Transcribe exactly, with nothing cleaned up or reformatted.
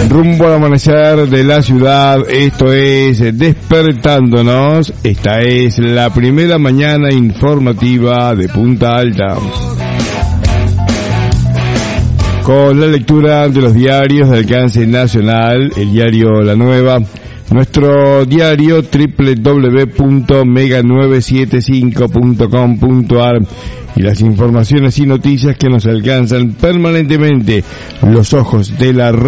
Rumbo al amanecer de la ciudad, esto es Despertándonos, esta es la primera mañana informativa de Punta Alta. Con la lectura de los diarios de alcance nacional, el diario La Nueva, nuestro diario doble u doble u doble u punto mega nueve siete cinco punto com punto a r y las informaciones y noticias que nos alcanzan permanentemente los ojos de la